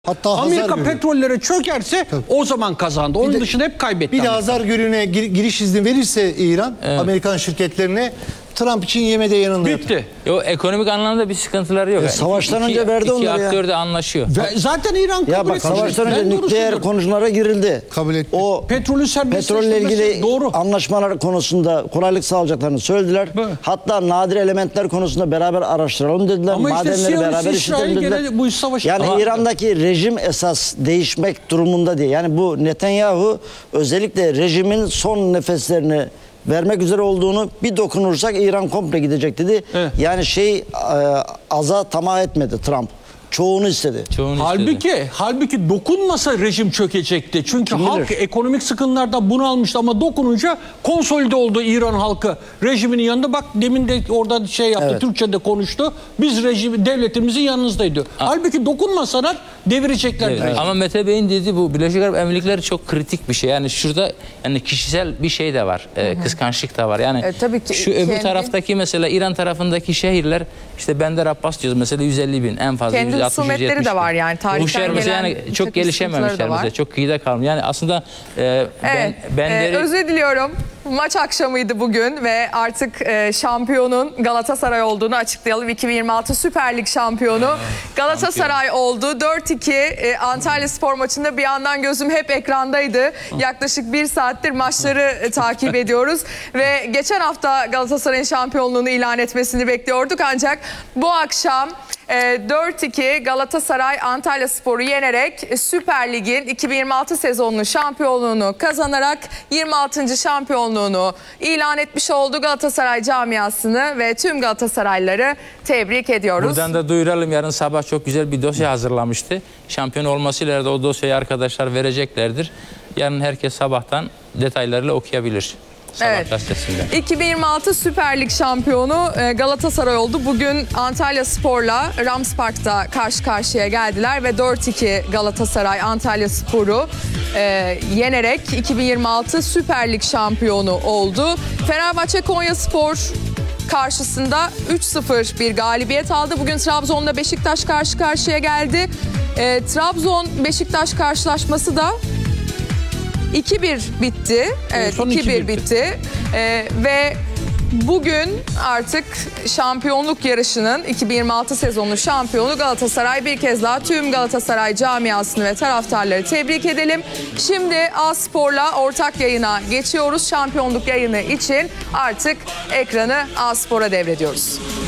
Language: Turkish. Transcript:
Hatta Amerika petrollere çökerse o zaman kazandı. Onun dışında hep kaybetti. Bir de Hazar Gölü'ne giriş izni verirse İran, Amerikan şirketlerine Trump için yemede yanında bitti. Ekonomik anlamda bir sıkıntıları yok. Savaştan önce verdi onları ya. İki aktör de anlaşıyor. Zaten İran kabul Ya bak, savaştan önce nükleer konuşmalara girildi. Kabul etti. O petrolü petrolle ilgili doğru. anlaşmalar konusunda kolaylık sağlayacaklarını söylediler. Hatta nadir elementler konusunda beraber araştıralım dediler. Ama işte Madenleri beraber İsrail işletelim dediler. gene bu savaşı... Yani Ama İran'daki rejim esas değişmek durumunda değil. Yani bu Netanyahu özellikle rejimin son nefeslerini vermek üzere olduğunu, bir dokunursak İran komple gidecek dedi. Evet. Yani aza tamah etmedi Trump. Çoğunu istedi. Halbuki dokunmasa rejim çökecekti. Çünkü halk ekonomik sıkıntılarda bunalmıştı ama dokununca konsolide oldu İran halkı. Rejimin yanında bak demin de orada yaptı, evet. Türkçe'de konuştu. Biz devletimizin yanınızdaydı. Halbuki dokunmasalar devireceklerdi. Evet. Ama Mete Bey'in dediği bu Birleşik Arap Emirlikleri çok kritik bir şey. Yani şurada kişisel bir şey de var. Kıskançlık da var. Yani tabii ki şu öbür taraftaki mesela İran tarafındaki şehirler işte Bender Abbas diyoruz mesela 150 bin en fazla. Kendi husumetleri de var yani. Tarihten gelen yani çok gelişememişler mesela. Çok kıyıda kalmış. Yani aslında özür diliyorum. Maç akşamıydı bugün ve artık şampiyonun Galatasaray olduğunu açıklayalım. 2026 Süper Lig şampiyonu Galatasaray oldu. 4-2 Antalyaspor maçında bir yandan gözüm hep ekrandaydı. Yaklaşık 1 saattir maçları takip ediyoruz. Ve geçen hafta Galatasaray'ın şampiyonluğunu ilan etmesini bekliyorduk. Ancak bu akşam 4-2 Galatasaray Antalyaspor'u yenerek Süper Lig'in 2026 sezonunun şampiyonluğunu kazanarak 26. şampiyonluğunu ilan etmiş oldu. Galatasaray camiasını ve tüm Galatasaraylıları tebrik ediyoruz. Buradan da duyuralım, yarın sabah çok güzel bir dosya hazırlamıştı. Şampiyon olmasıyla da o dosyayı arkadaşlar vereceklerdir. Yarın herkes sabahtan detaylarıyla okuyabilir. Evet. 2026 Süper Lig şampiyonu Galatasaray oldu. Bugün Antalyaspor'la Ramspark'ta karşı karşıya geldiler ve 4-2 Galatasaray Antalyaspor'u yenerek 2026 Süper Lig şampiyonu oldu. Fenerbahçe Konyaspor karşısında 3-0 bir galibiyet aldı. Bugün Trabzon'da Beşiktaş karşı karşıya geldi. Trabzon-Beşiktaş karşılaşması da 2-1 bitti. Evet, 2-1 bitti. Ve bugün artık şampiyonluk yarışının 2026 sezonu şampiyonu Galatasaray. Bir kez daha tüm Galatasaray camiasını ve taraftarları tebrik edelim. Şimdi A-Spor'la ortak yayına geçiyoruz. Şampiyonluk yayını için artık ekranı A-Spor'a devrediyoruz.